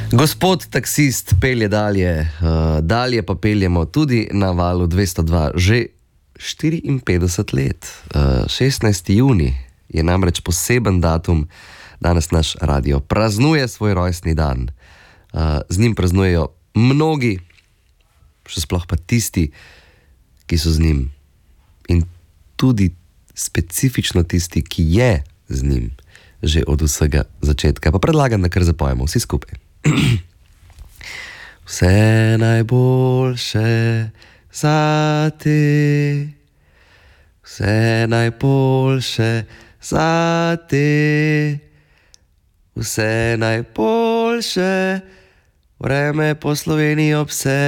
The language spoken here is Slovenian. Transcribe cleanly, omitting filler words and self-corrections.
Gospod taksist pelje dalje, dalje pa peljemo tudi na valu 202 že 54 let. 16. juni je namreč poseben datum, danes naš radio praznuje svoj rojstni dan. Z njim praznujejo mnogi, še sploh pa tisti, ki so z njim. In tudi specifično tisti, ki je z njim že od vsega začetka. Pa predlagam, da kar zapojemo vsi skupaj. Vse najboljše za te, vse najboljše za te, vse najboljše vreme po Sloveniji ob se.